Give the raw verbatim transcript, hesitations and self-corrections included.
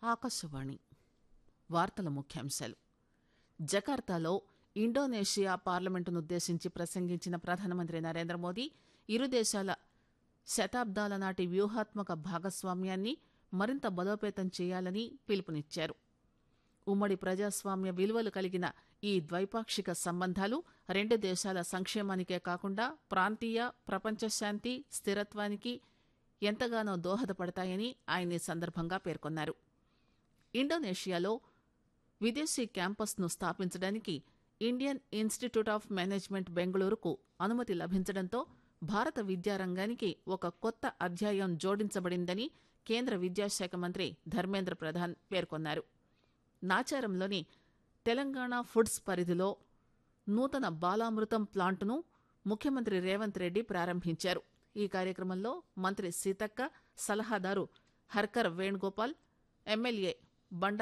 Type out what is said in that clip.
ఆకాశవాణి వార్తల ముఖ్యాంశాలు. జకార్తాలో ఇండోనేషియా పార్లమెంటునుద్దేశించి ప్రసంగించిన ప్రధానమంత్రి నరేంద్ర మోదీ ఇరు దేశాల శతాబ్దాల నాటి వ్యూహాత్మక భాగస్వామ్యాన్ని మరింత బలోపేతం చేయాలని పిలుపునిచ్చారు. ఉమ్మడి ప్రజాస్వామ్య విలువలు కలిగిన ఈ ద్వైపాక్షిక సంబంధాలు రెండు దేశాల సంక్షేమానికే కాకుండా ప్రాంతీయ, ప్రపంచ శాంతి, స్థిరత్వానికి ఎంతగానో దోహదపడతాయని ఆయన ఈ సందర్భంగా పేర్కొన్నారు. ఇండోనేషియాలో విదేశీ క్యాంపస్ను స్థాపించడానికి ఇండియన్ ఇన్స్టిట్యూట్ ఆఫ్ మేనేజ్మెంట్ బెంగళూరుకు అనుమతి లభించడంతో భారత విద్యారంగానికి ఒక కొత్త అధ్యాయం జోడించబడిందని కేంద్ర విద్యాశాఖ మంత్రి ధర్మేంద్ర ప్రధాన్ పేర్కొన్నారు. నాచారంలోని తెలంగాణ ఫుడ్స్ పరిధిలో నూతన బాలామృతం ప్లాంటును ముఖ్యమంత్రి రేవంత్ రెడ్డి ప్రారంభించారు. ఈ కార్యక్రమంలో మంత్రి సీతక్క, సలహాదారు హర్కర్ వేణుగోపాల్, ఎమ్మెల్యే బండా